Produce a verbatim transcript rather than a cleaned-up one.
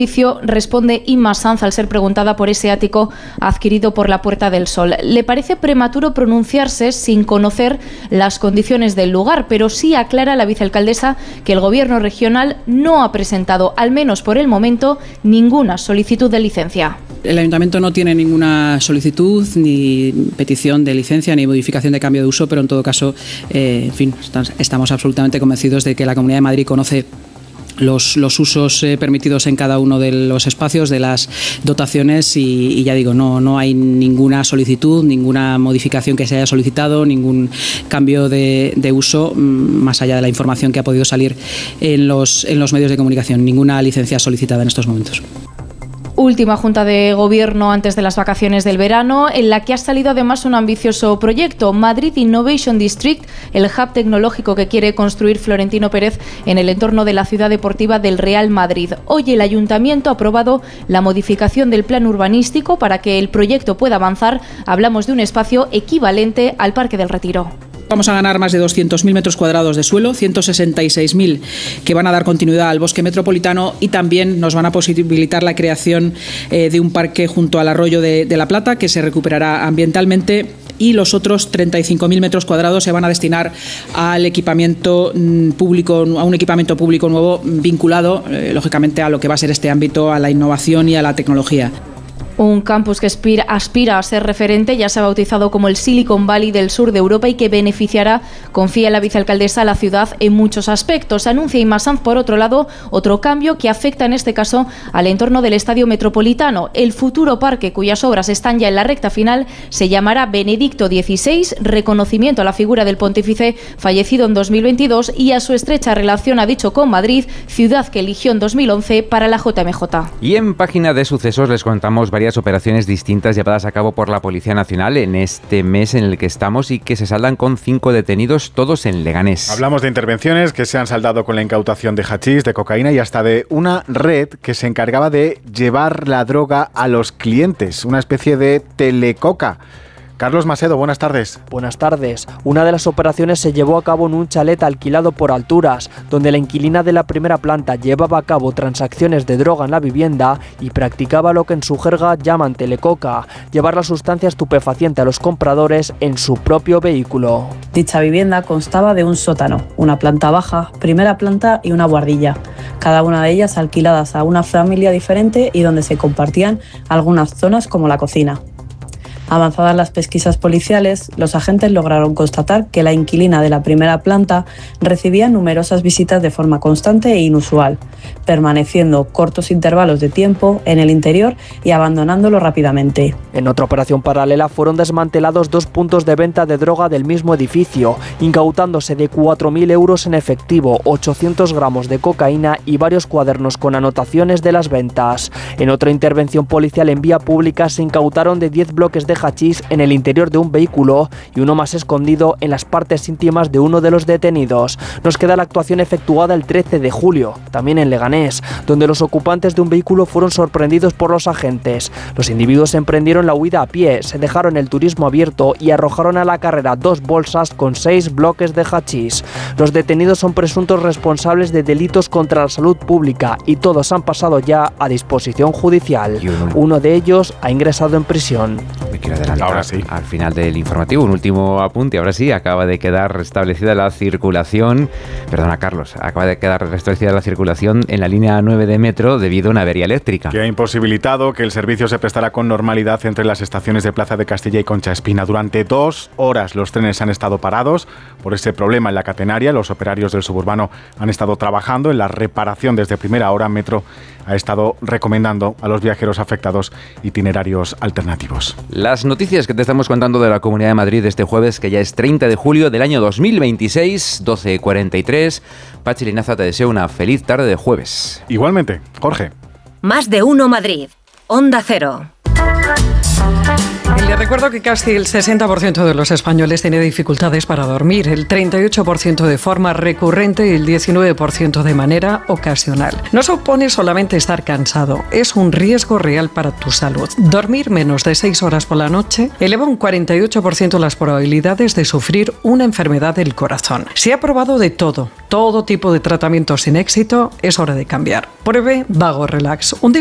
Responde Inma Sanz al ser preguntada por ese ático adquirido por la Puerta del Sol. Le parece prematuro pronunciarse sin conocer las condiciones del lugar, pero sí aclara la vicealcaldesa que el Gobierno regional no ha presentado, al menos por el momento, ninguna solicitud de licencia. El Ayuntamiento no tiene ninguna solicitud, ni petición de licencia, ni modificación de cambio de uso, pero en todo caso, eh, en fin, estamos absolutamente convencidos de que la Comunidad de Madrid conoce Los, los usos eh, permitidos en cada uno de los espacios, de las dotaciones y, y ya digo, no, no hay ninguna solicitud, ninguna modificación que se haya solicitado, ningún cambio de, de uso, más allá de la información que ha podido salir en los, en los medios de comunicación, ninguna licencia solicitada en estos momentos. Última junta de gobierno antes de las vacaciones del verano, en la que ha salido además un ambicioso proyecto, Madrid Innovation District, el hub tecnológico que quiere construir Florentino Pérez en el entorno de la ciudad deportiva del Real Madrid. Hoy el Ayuntamiento ha aprobado la modificación del plan urbanístico para que el proyecto pueda avanzar. Hablamos de un espacio equivalente al Parque del Retiro. Vamos a ganar más de doscientos mil metros cuadrados de suelo, ciento sesenta y seis mil que van a dar continuidad al bosque metropolitano y también nos van a posibilitar la creación eh, de un parque junto al arroyo de, de la Plata que se recuperará ambientalmente y los otros treinta y cinco mil metros cuadrados se van a destinar al equipamiento público, a un equipamiento público nuevo vinculado, eh, lógicamente, a lo que va a ser este ámbito, a la innovación y a la tecnología. Un campus que aspira, aspira a ser referente, ya se ha bautizado como el Silicon Valley del sur de Europa y que beneficiará, confía la vicealcaldesa, a la ciudad en muchos aspectos. Anuncia Inma Sanz, por otro lado, otro cambio que afecta en este caso al entorno del Estadio Metropolitano. El futuro parque, cuyas obras están ya en la recta final, se llamará Benedicto dieciséis, reconocimiento a la figura del pontífice fallecido en dos mil veintidós y a su estrecha relación, ha dicho, con Madrid, ciudad que eligió en dos mil once para la J M J. Y en Página de Sucesos les contamos varias operaciones distintas llevadas a cabo por la Policía Nacional en este mes en el que estamos y que se saldan con cinco detenidos, todos en Leganés. Hablamos de intervenciones que se han saldado con la incautación de hachís, de cocaína y hasta de una red que se encargaba de llevar la droga a los clientes, una especie de telecoca. Carlos Macedo, buenas tardes. Buenas tardes. Una de las operaciones se llevó a cabo en un chalet alquilado por Alturas, donde la inquilina de la primera planta llevaba a cabo transacciones de droga en la vivienda y practicaba lo que en su jerga llaman telecoca, llevar la sustancia estupefaciente a los compradores en su propio vehículo. Dicha vivienda constaba de un sótano, una planta baja, primera planta y una buhardilla, cada una de ellas alquiladas a una familia diferente y donde se compartían algunas zonas como la cocina. Avanzadas las pesquisas policiales, los agentes lograron constatar que la inquilina de la primera planta recibía numerosas visitas de forma constante e inusual, permaneciendo cortos intervalos de tiempo en el interior y abandonándolo rápidamente. En otra operación paralela fueron desmantelados dos puntos de venta de droga del mismo edificio, incautándose de cuatro mil euros en efectivo, ochocientos gramos de cocaína y varios cuadernos con anotaciones de las ventas. En otra intervención policial en vía pública se incautaron de diez bloques de hachís en el interior de un vehículo y uno más escondido en las partes íntimas de uno de los detenidos. Nos queda la actuación efectuada el trece de julio, también en Leganés, donde los ocupantes de un vehículo fueron sorprendidos por los agentes. Los individuos emprendieron la huida a pie, se dejaron el turismo abierto y arrojaron a la carrera dos bolsas con seis bloques de hachís. Los detenidos son presuntos responsables de delitos contra la salud pública y todos han pasado ya a disposición judicial. Uno de ellos ha ingresado en prisión. Adelantar ahora sí. Al final del informativo, un último apunte. Ahora sí, acaba de quedar restablecida la circulación, perdona Carlos, acaba de quedar restablecida la circulación en la línea nueve de metro debido a una avería eléctrica. Que ha imposibilitado que el servicio se prestara con normalidad entre las estaciones de Plaza de Castilla y Concha Espina. Durante dos horas los trenes han estado parados por ese problema en la catenaria. Los operarios del suburbano han estado trabajando en la reparación desde primera hora. Metro ha estado recomendando a los viajeros afectados itinerarios alternativos. Las noticias que te estamos contando de la Comunidad de Madrid este jueves, que ya es treinta de julio del año dos mil veintiséis, doce cuarenta y tres. Pachi Linaza te deseo una feliz tarde de jueves. Igualmente, Jorge. Más de uno Madrid. Onda Cero. El Les recuerdo que casi el sesenta por ciento de los españoles tiene dificultades para dormir, el treinta y ocho por ciento de forma recurrente y el diecinueve por ciento de manera ocasional. No supone solamente estar cansado, es un riesgo real para tu salud. Dormir menos de seis horas por la noche eleva un cuarenta y ocho por ciento las probabilidades de sufrir una enfermedad del corazón. Se ha probado de todo, todo tipo de tratamientos sin éxito, es hora de cambiar. Pruebe Vago Relax, un